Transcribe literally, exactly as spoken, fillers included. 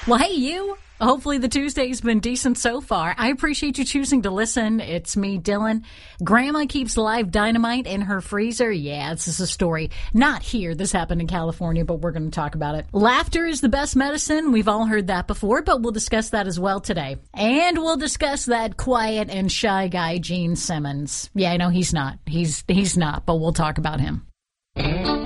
Well, hey, you. Hopefully the Tuesday's been decent so far. I appreciate you choosing to listen. It's me, Dylan. Grandma keeps live dynamite in her freezer. Yeah, this is a story. Not here. This happened in California, but we're going to talk about it. Laughter is the best medicine. We've all heard that before, but we'll discuss that as well today. And we'll discuss that quiet and shy guy, Gene Simmons. Yeah, I know he's not. He's, he's not, but we'll talk about him.